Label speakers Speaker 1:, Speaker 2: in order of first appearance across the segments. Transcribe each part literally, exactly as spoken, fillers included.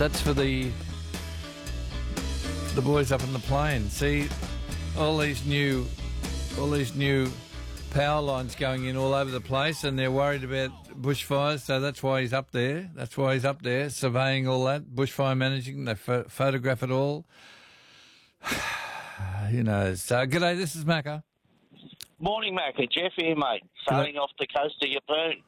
Speaker 1: That's for the the boys up in the plain. See, all these new, all these new power lines going in all over the place, and they're worried about bushfires. So that's why he's up there. That's why he's up there surveying all that, bushfire managing. They pho- photograph it all. Who knows? So, g'day. This is Macca.
Speaker 2: Morning, Macca. Jeff here, mate. Sailing off the coast of Yeppoon.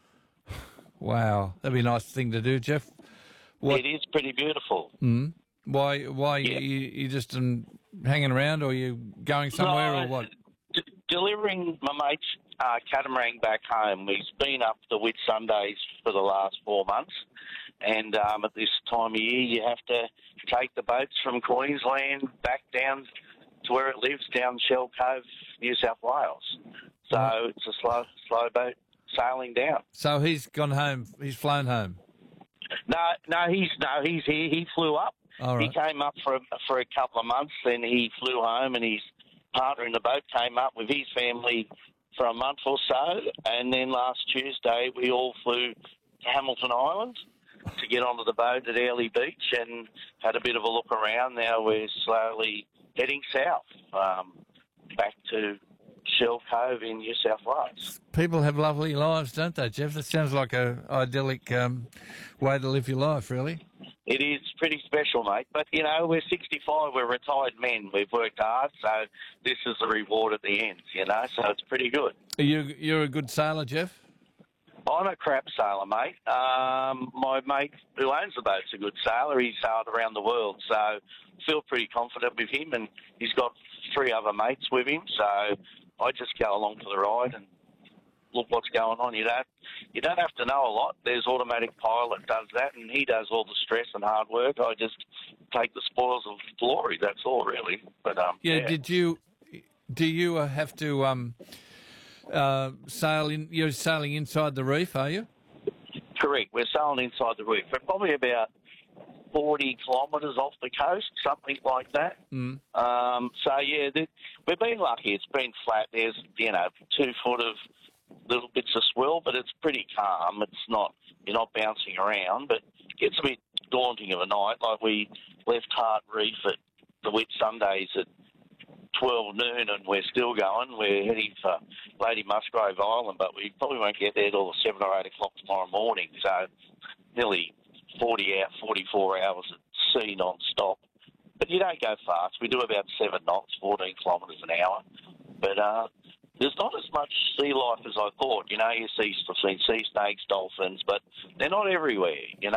Speaker 1: Wow, that'd be a nice thing to do, Jeff. What?
Speaker 2: It is pretty beautiful.
Speaker 1: Mm. Why? Why
Speaker 2: Yeah.
Speaker 1: you, you just um, hanging around, or you going somewhere,
Speaker 2: No,
Speaker 1: or what?
Speaker 2: D- delivering my mate's uh, catamaran back home. He's been up the Whitsundays for the last four months, and um, at this time of year, you have to take the boats from Queensland back down to where it lives, down Shell Cove, New South Wales. So
Speaker 1: Right.
Speaker 2: it's a slow, slow boat sailing down.
Speaker 1: So he's gone home. He's flown home.
Speaker 2: No, no, he's no, he's here. He flew up.
Speaker 1: All right.
Speaker 2: He came up for a, for a couple of months, then he flew home, and his partner in the boat came up with his family for a month or so, and then last Tuesday we all flew to Hamilton Island to get onto the boat at Airlie Beach and had a bit of a look around. Now we're slowly heading south, um, back to Shell Cove in New South Wales.
Speaker 1: People have lovely lives, don't they, Jeff? That sounds like a idyllic um, way to live your life, really.
Speaker 2: It is pretty special, mate. But, you know, we're sixty-five, we're retired men. We've worked hard, so this is the reward at the end, you know, so it's pretty good.
Speaker 1: Are you, you're a good sailor, Jeff?
Speaker 2: I'm a crap sailor, mate. Um, my mate who owns the boat's a good sailor. He's sailed around the world, so I feel pretty confident with him, and he's got three other mates with him, so I just go along for the ride and look what's going on. You don't, you don't have to know a lot. There's automatic pilot does that, and he does all the stress and hard work. I just take the spoils of glory. That's all, really. But um,
Speaker 1: Yeah.
Speaker 2: yeah.
Speaker 1: Did you? Do you uh, have to um, uh, sail in? You're sailing inside the reef, are you?
Speaker 2: Correct. We're sailing inside the reef. We're probably about forty kilometres off the coast, something like that.
Speaker 1: Mm.
Speaker 2: Um, so, yeah, th- we've been lucky. It's been flat. There's, you know, two foot of little bits of swell, but it's pretty calm. It's not, you're not bouncing around, but it gets a bit daunting of a night. Like we left Hart Reef at the Whitsundays at twelve noon and we're still going. We're heading for Lady Musgrave Island, but we probably won't get there till seven or eight o'clock tomorrow morning. So nearly forty out, forty-four hours at sea non-stop. But you don't go fast. We do about seven knots, fourteen kilometres an hour. But uh, there's not as much sea life as I thought. You know, you see, see sea snakes, dolphins, but they're not everywhere, you know.